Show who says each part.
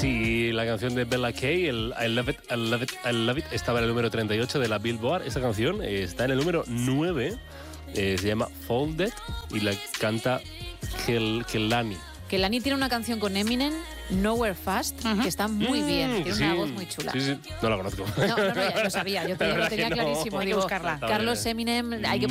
Speaker 1: Sí, la canción de Bella Kay, el I Love It, I Love It, I Love It, estaba en el número 38 de la Billboard. Esa canción está en el número 9, se llama Folded y la canta Kehlani.
Speaker 2: Kehlani tiene una canción con Eminem, Nowhere Fast, que está muy bien, tiene una voz muy chula.
Speaker 1: Sí, no la conozco.
Speaker 2: No, ya lo sabía, yo lo tenía clarísimo.
Speaker 3: Hay que buscarla.
Speaker 2: Carlos Eminem, hay que